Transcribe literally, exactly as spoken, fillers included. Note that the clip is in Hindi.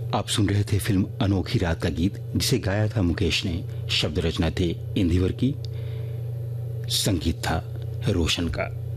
आप सुन रहे थे फिल्म अनोखी रात का गीत, जिसे गाया था मुकेश ने। शब्द रचना थे इंदिवर की, संगीत था रोशन का।